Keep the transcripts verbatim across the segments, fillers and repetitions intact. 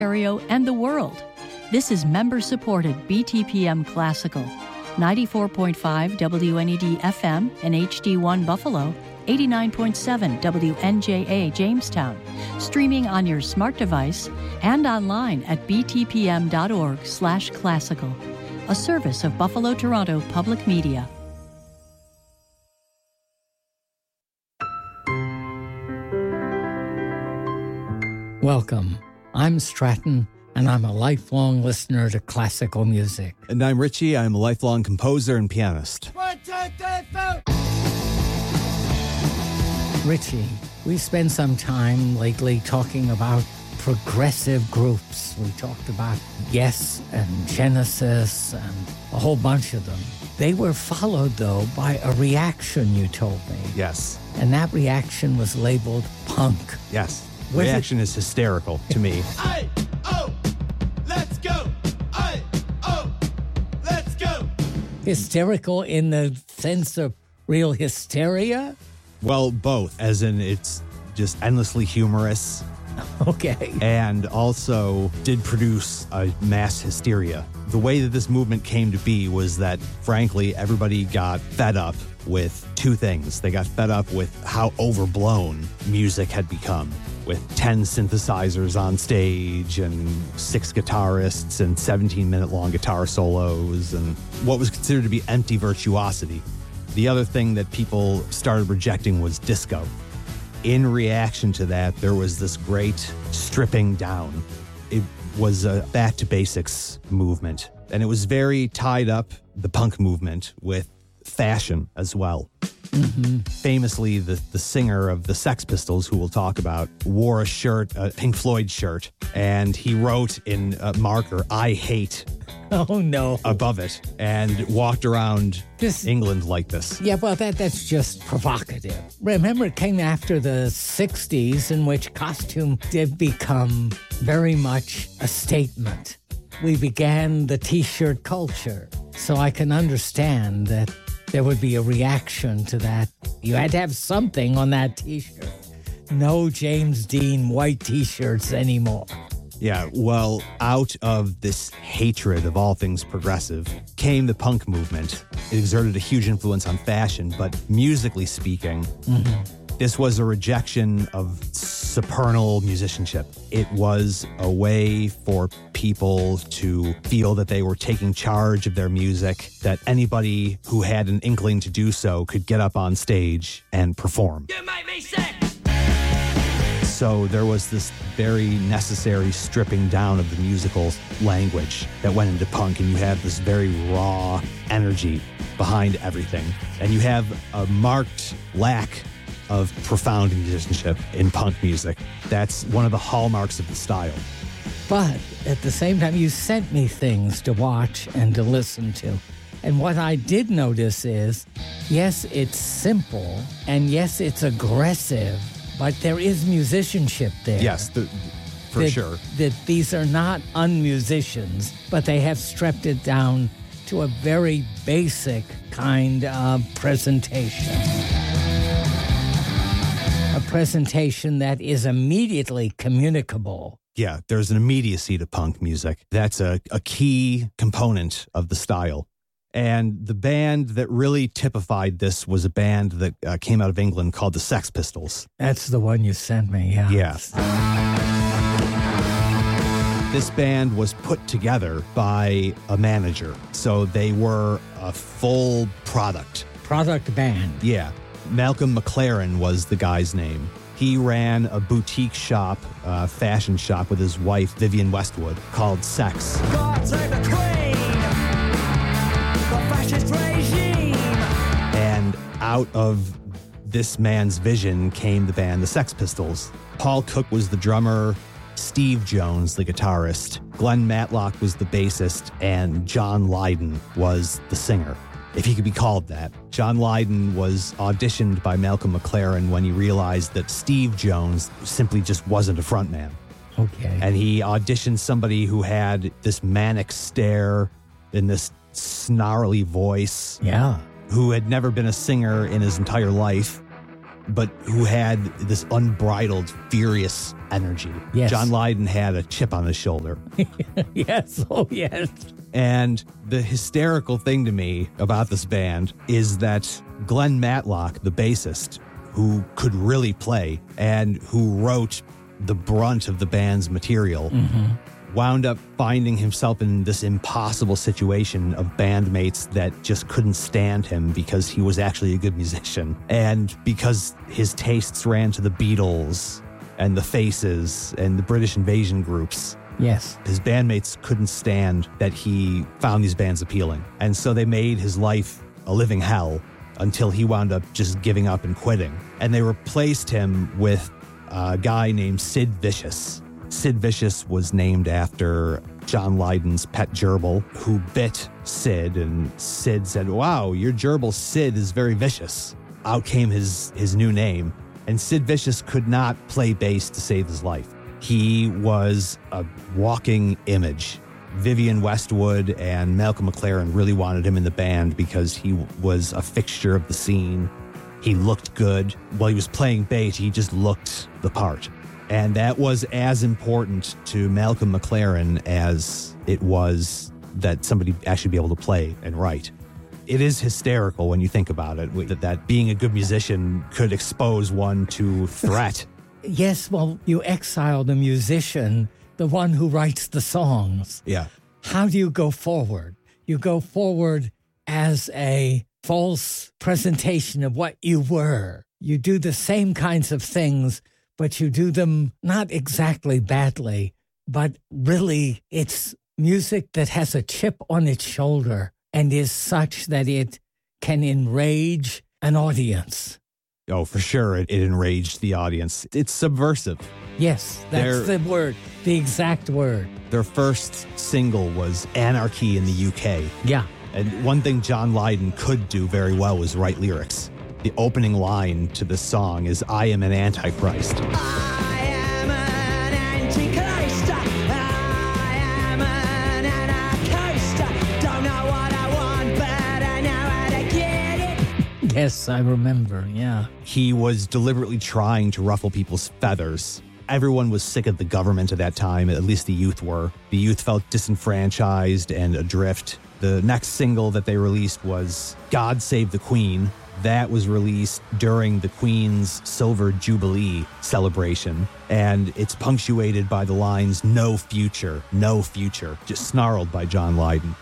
Ontario, and the world. This is member-supported B T P M Classical, ninety-four point five W N E D F M and H D one Buffalo, eighty-nine point seven W N J A Jamestown, streaming on your smart device and online at btpm.org slash classical, a service of Buffalo Toronto Public Media. Welcome. I'm Stratton, and I'm a lifelong listener to classical music. And I'm Richie. I'm a lifelong composer and pianist. One, two, three, four. Richie, we spent some time lately talking about progressive groups. We talked about Yes and Genesis and a whole bunch of them. They were followed, though, by a reaction, you told me. Yes. And that reaction was labeled punk. Yes. Was reaction it? is hysterical to me. Aye, oh, let's go. Aye, oh, let's go. Hysterical in the sense of real hysteria? Well, both, as in it's just endlessly humorous. Okay. And also did produce a mass hysteria. The way that this movement came to be was that, frankly, everybody got fed up with two things. They got fed up with how overblown music had become, with ten synthesizers on stage and six guitarists and seventeen-minute-long guitar solos and what was considered to be empty virtuosity. The other thing that people started rejecting was disco. In reaction to that, there was this great stripping down. It was a back-to-basics movement, and it was very tied up, the punk movement, with fashion as well. Mm-hmm. Famously, the, the singer of the Sex Pistols, who we'll talk about, wore a shirt, a Pink Floyd shirt, and he wrote in a marker, "I hate," oh no, above it, and walked around this, England like this. Yeah, well, that that's just provocative. Remember, it came after the sixties, in which costume did become very much a statement. We began the T-shirt culture, so I can understand that there would be a reaction to that. You had to have something on that T-shirt. No James Dean white T-shirts anymore. Yeah, well, out of this hatred of all things progressive came the punk movement. It exerted a huge influence on fashion, but musically speaking, mm-hmm. this was a rejection of supernal musicianship. It was a way for people to feel that they were taking charge of their music, that anybody who had an inkling to do so could get up on stage and perform. You make me sick! So there was this very necessary stripping down of the musical language that went into punk, and you have this very raw energy behind everything. And you have a marked lack of profound musicianship in punk music. That's one of the hallmarks of the style. But at the same time, you sent me things to watch and to listen to. And what I did notice is, yes, it's simple, and yes, it's aggressive, but there is musicianship there. Yes, the, for that, sure. That these are not unmusicians, but they have stripped it down to a very basic kind of presentation. A presentation that is immediately communicable. Yeah, there's an immediacy to punk music. That's a, a key component of the style. And the band that really typified this was a band that uh, came out of England called the Sex Pistols. That's the one you sent me, yeah. Yes. This band was put together by a manager, so they were a full product. Product band. Yeah. Malcolm McLaren was the guy's name. He ran a boutique shop, uh, fashion shop with his wife, Vivienne Westwood, called Sex. God save the Queen! The fascist regime! And out of this man's vision came the band, the Sex Pistols. Paul Cook was the drummer, Steve Jones, the guitarist, Glenn Matlock was the bassist, and John Lydon was the singer, if he could be called that. John Lydon was auditioned by Malcolm McLaren when he realized that Steve Jones simply just wasn't a frontman. Okay. And he auditioned somebody who had this manic stare and this snarly voice. Yeah. Who had never been a singer in his entire life. but who had this unbridled, furious energy. Yes. John Lydon had a chip on his shoulder. Yes, oh yes. And the hysterical thing to me about this band is that Glenn Matlock, the bassist, who could really play and who wrote the brunt of the band's material, mm-hmm. wound up finding himself in this impossible situation of bandmates that just couldn't stand him because he was actually a good musician. And because his tastes ran to the Beatles and the Faces and the British Invasion groups. Yes. His bandmates couldn't stand that he found these bands appealing. And so they made his life a living hell until he wound up just giving up and quitting. And they replaced him with a guy named Sid Vicious. Sid Vicious was named after John Lydon's pet gerbil who bit Sid, and Sid said, "Wow, your gerbil Sid is very vicious." Out came his, his new name, and Sid Vicious could not play bass to save his life. He was a walking image. Vivian Westwood and Malcolm McLaren really wanted him in the band because he was a fixture of the scene. He looked good. While he was playing bass, he just looked the part. And that was as important to Malcolm McLaren as it was that somebody actually be able to play and write. It is hysterical when you think about it, that, that being a good musician could expose one to threat. Yes, well, you exile the musician, the one who writes the songs. Yeah. How do you go forward? You go forward as a false presentation of what you were. You do the same kinds of things, but you do them not exactly badly, but really it's music that has a chip on its shoulder and is such that it can enrage an audience. Oh, for sure. It, it enraged the audience. It's subversive. Yes, that's Their, the word, the exact word. Their first single was Anarchy in the U K. Yeah. And one thing John Lydon could do very well was write lyrics. The opening line to the song is, "I am an Antichrist." I am an Antichrist. I am an Anarchist. Don't know what I want, but I know how to get it. Yes, I remember, yeah. He was deliberately trying to ruffle people's feathers. Everyone was sick of the government at that time, at least the youth were. The youth felt disenfranchised and adrift. The next single that they released was God Save the Queen. That was released during the Queen's Silver Jubilee celebration, and it's punctuated by the lines, "No future, no future," just snarled by John Lydon.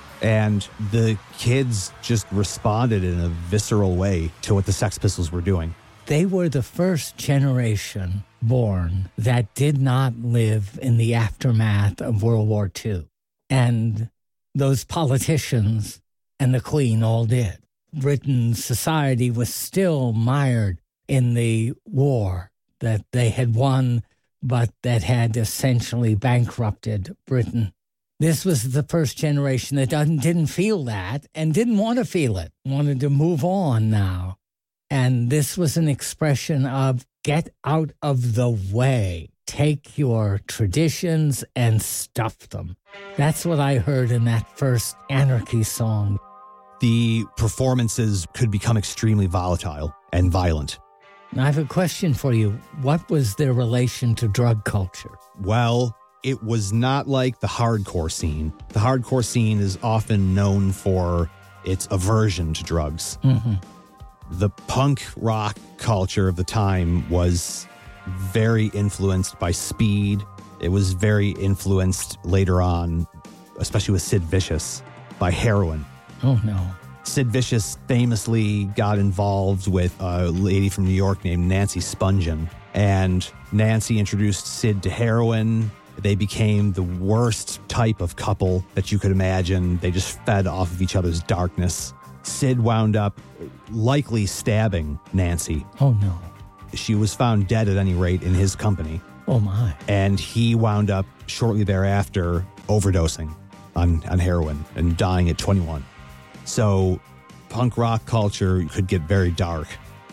And the kids just responded in a visceral way to what the Sex Pistols were doing. They were the first generation born that did not live in the aftermath of World War Two. And those politicians and the Queen all did. Britain's society was still mired in the war that they had won, but that had essentially bankrupted Britain. This was the first generation that didn't, didn't feel that and didn't want to feel it, wanted to move on now. And this was an expression of get out of the way. Take your traditions and stuff them. That's what I heard in that first Anarchy song. The performances could become extremely volatile and violent. Now, I have a question for you. What was their relation to drug culture? Well, it was not like the hardcore scene. The hardcore scene is often known for its aversion to drugs. Mm-hmm. The punk rock culture of the time was very influenced by speed. It was very influenced later on, especially with Sid Vicious, by heroin. Oh, no. Sid Vicious famously got involved with a lady from New York named Nancy Spungen. And Nancy introduced Sid to heroin. They became the worst type of couple that you could imagine. They just fed off of each other's darkness. Sid wound up likely stabbing Nancy. Oh, no. She was found dead at any rate in his company. Oh, my. And he wound up shortly thereafter overdosing on, on heroin and dying at twenty-one. So punk rock culture could get very dark.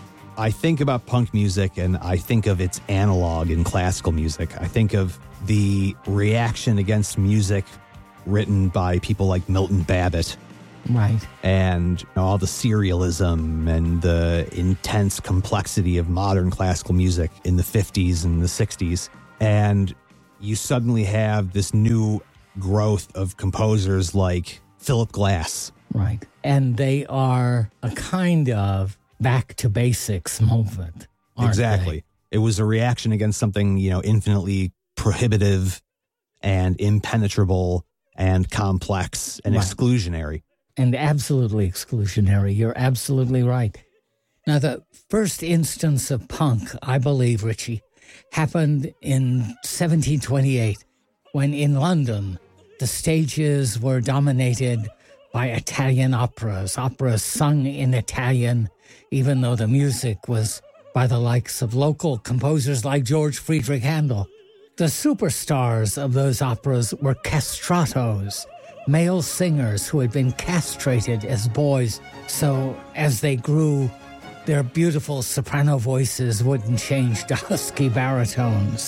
I think about punk music and I think of its analog in classical music. I think of the reaction against music written by people like Milton Babbitt Right. And you know, all the serialism and the intense complexity of modern classical music in the fifties and the sixties. And you suddenly have this new growth of composers like Philip Glass. Right. And they are a kind of back to basics movement. aren't Exactly. they? It was a reaction against something, you know, infinitely prohibitive and impenetrable and complex and Right. exclusionary. And absolutely exclusionary. You're absolutely right. Now, the first instance of punk, I believe, Richie, happened in seventeen twenty-eight when in London the stages were dominated by Italian operas, operas sung in Italian, even though the music was by the likes of local composers like George Friedrich Handel. The superstars of those operas were castratos, male singers who had been castrated as boys, so as they grew, their beautiful soprano voices wouldn't change to husky baritones.